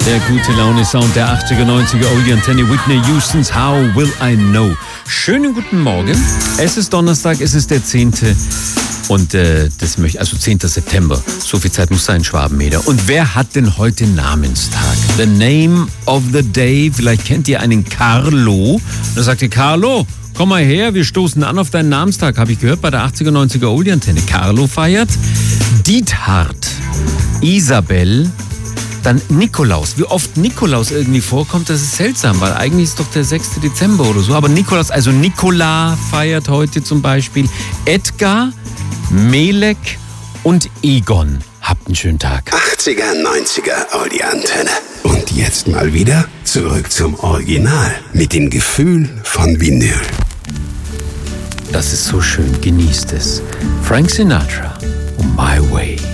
Der gute Laune-Sound der 80er, 90er, oh, die Antenne Whitney Houstons How Will I Know. Schönen guten Morgen. Es ist Donnerstag, es ist der 10. Und 10. September. So viel Zeit muss sein, Schwabenmeter. Und wer hat denn heute Namenstag? The name of the day. Vielleicht kennt ihr einen Carlo. Da sagt ihr, Carlo, komm mal her, wir stoßen an auf deinen Namenstag. Habe ich gehört bei der 80er, 90er Oldie-Antenne. Carlo feiert. Diethard. Isabel. Dann Nikolaus. Wie oft Nikolaus irgendwie vorkommt, das ist seltsam, weil eigentlich ist doch der 6. Dezember oder so. Aber Nikolaus, also Nikola feiert heute zum Beispiel. Edgar, Melek und Egon. Habt einen schönen Tag. 80er, 90er Oldie-Antenne. Und jetzt mal wieder zurück zum Original. Mit dem Gefühl von Vinyl. Das ist so schön. Genießt es. Frank Sinatra und My Way.